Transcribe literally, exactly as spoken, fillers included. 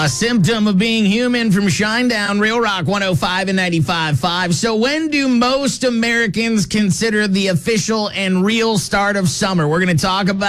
A symptom of being human from Shinedown, Real Rock one oh five and ninety-five point five. So when do most Americans consider the official and real start of summer? We're going to talk about